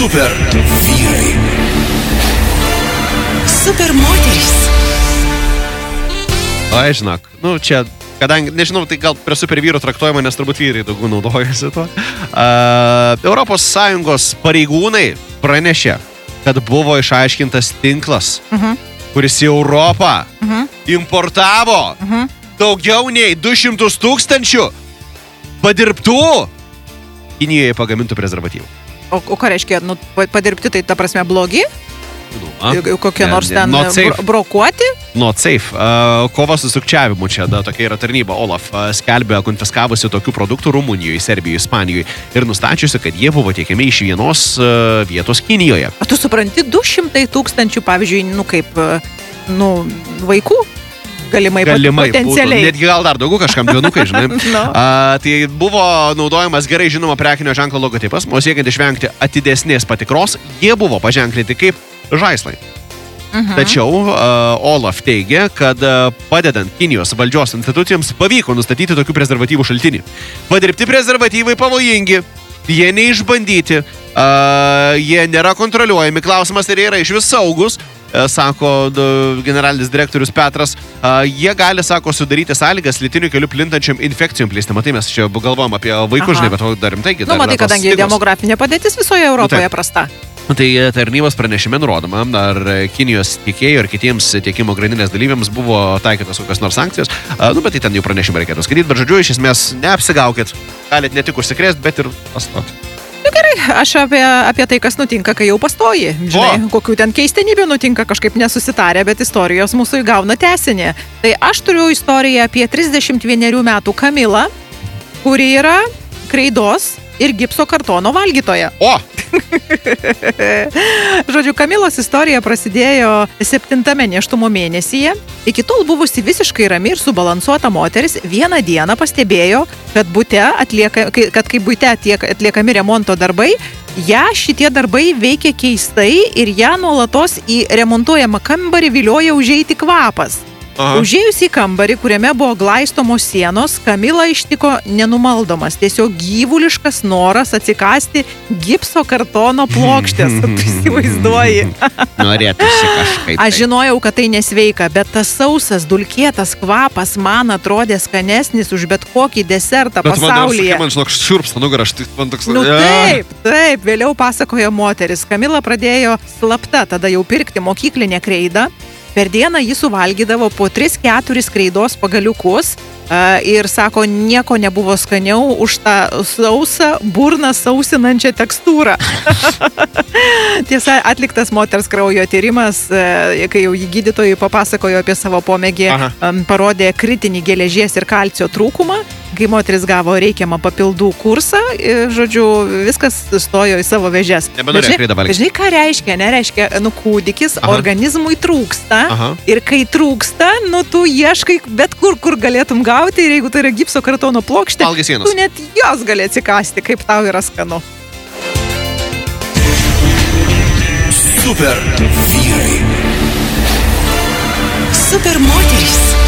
Super vyrai. Super moterys. Ai, žinok, čia, kadangi, nežinau, tai gal prie super vyrų traktuojama, nes turbūt vyrai daugiau naudojasi tuo. Europos Sąjungos pareigūnai pranešė, kad buvo išaiškintas tinklas, kuris į Europą importavo daugiau nei 200 000 padirbtų Kinijoje pagamintų prezervatyvų. O ką reiškia, padirbti, tai ta prasme blogi? Kokie nors ten brokuoti? Not safe. Kova su sukčiavimu čia, tokia yra tarnyba. Olaf skelbė konfiskavusi tokių produktų Rumunijoje, Serbijoje, Ispanijoje ir nustačiusi, kad jie buvo tiekiami iš vienos vietos Kinijoje. O tu supranti, 200 000, pavyzdžiui, vaikų? Galimai potencialiai. Būtų, netgi gal dar daugiau kažkam dienukai, žinai. Tai buvo naudojamas gerai žinoma prekinio ženklo logotipas, o siekiant išvengti atidesnės patikros, jie buvo paženklinti kaip žaislai. Tačiau Olaf teigia, kad padedant Kinijos valdžios institucijoms pavyko nustatyti tokių prezervatyvų šaltinį. Padirbti prezervatyvai pavojingi, jie neišbandyti, jie nėra kontroliuojami, klausimas ir yra iš vis saugus, sako generalinis direktorius Petras. Jie gali, sako, sudaryti sąlygas lytinių kelių plintančiam infekcijom plisti. Matai, mes čia galvojam apie vaikus, žinai, bet dar rimtai. Matai, kadangi demografinė padėtis visoje Europoje prasta. Tai tarnybos pranešime nurodoma, ar Kinijos tiekėjų ar kitiems tiekimo grandinės dalyviams buvo taikytos kokios nors sankcijos. Bet tai ten jau pranešimą reikėtų skaityti, bet žodžiu, iš esmės neapsigaukit. Galit ne tik užsikrėsti, bet ir pastoti. Gerai, aš apie tai, kas nutinka, kai jau pastoji. Žinai, kokių ten keistenybių nutinka, kažkaip nesusitarę, bet istorijos mūsų įgauna tęsinį. Tai aš turiu istoriją apie 31 metų Kamilą, kuri yra kreidos ir gipso kartono valgytoja. Žodžiu, Kamilos istorija prasidėjo 7 nėštumo mėnesyje. Iki tol buvusi visiškai rami ir subalansuota moteris vieną dieną pastebėjo, kad kai bute atliekami remonto darbai, ją šitie darbai veikia keistai ir ją nuolatos į remontuojamą kambarį vilioja užeiti kvapas. Užėjus į kambarį, kuriame buvo glaistomos sienos, Kamilą ištiko nenumaldomas, tiesiog gyvuliškas noras atsikasti gipso kartono plokštės. Tu įsivaizduoji. Norėtųsi kažkaip. Aš žinojau, kad tai nesveika, bet tas sausas, dulkėtas kvapas man atrodė skanesnis už bet kokį desertą pasaulyje. Bet man žinok, šiurpsta nugarą, aš man toks... Taip, vėliau pasakojo moteris. Kamila pradėjo slapta tada jau pirkti mokyklinę kreidą. Per dieną jis suvalgydavo po 3-4 kreidos pagaliukus ir sako, nieko nebuvo skaniau už tą sausą, burną sausinančią tekstūrą. Tiesa, atliktas moters kraujo tyrimas, kai jau jį gydytojai papasakojo apie savo pomėgį, parodė kritinį geležies ir kalcio trūkumą. Kai moteris gavo reikiamą papildų kursą, žodžiu, viskas stojo į savo vėžes. Žinai, ką reiškia? Nereiškia, kūdikis organizmui trūksta ir kai trūksta, tu ieškai bet kur galėtum gauti ir jeigu tai yra gipso kartono plokštė, tu net jos gali atsikasti, kaip tau yra skanu. Super vyrai. Super moterys.